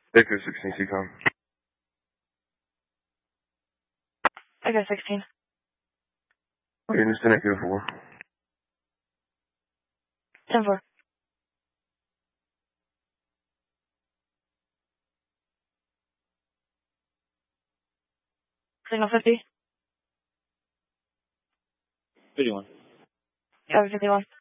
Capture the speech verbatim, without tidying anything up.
Echo sixteen, C COM. Echo sixteen. Okay, Houston, Echo four. ten four. Signal fifty. fifty-one. Cover fifty-one.